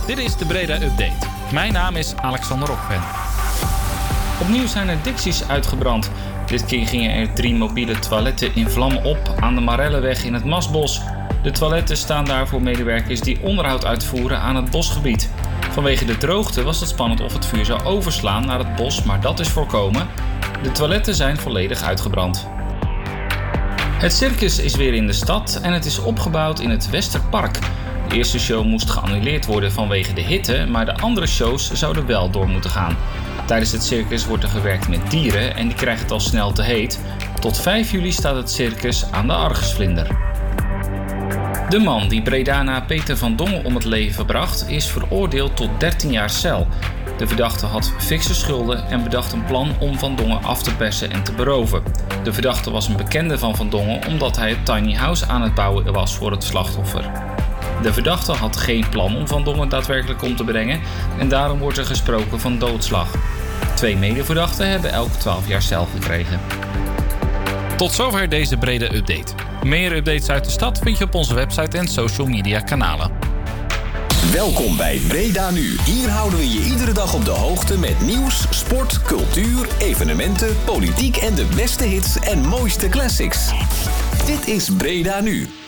Dit is de Breda Update. Mijn naam is Alexander Rokven. Opnieuw zijn er Dixies uitgebrand. Dit keer gingen er 3 mobiele toiletten in vlam op aan de Marellenweg in het Masbos. De toiletten staan daar voor medewerkers die onderhoud uitvoeren aan het bosgebied. Vanwege de droogte was het spannend of het vuur zou overslaan naar het bos, maar dat is voorkomen. De toiletten zijn volledig uitgebrand. Het circus is weer in de stad en het is opgebouwd in het Westerpark. De eerste show moest geannuleerd worden vanwege de hitte, maar de andere shows zouden wel door moeten gaan. Tijdens het circus wordt er gewerkt met dieren en die krijgen het al snel te heet. Tot 5 juli staat het circus aan de Argusvlinder. De man die Bredana Peter van Dongen om het leven bracht is veroordeeld tot 13 jaar cel. De verdachte had fikse schulden en bedacht een plan om Van Dongen af te persen en te beroven. De verdachte was een bekende van Van Dongen omdat hij het tiny house aan het bouwen was voor het slachtoffer. De verdachte had geen plan om Van Dongen daadwerkelijk om te brengen en daarom wordt er gesproken van doodslag. 2 medeverdachten hebben elk 12 jaar cel gekregen. Tot zover deze Breda Update. Meer updates uit de stad vind je op onze website en social media kanalen. Welkom bij Breda Nu. Hier houden we je iedere dag op de hoogte met nieuws, sport, cultuur, evenementen, politiek en de beste hits en mooiste classics. Dit is Breda Nu.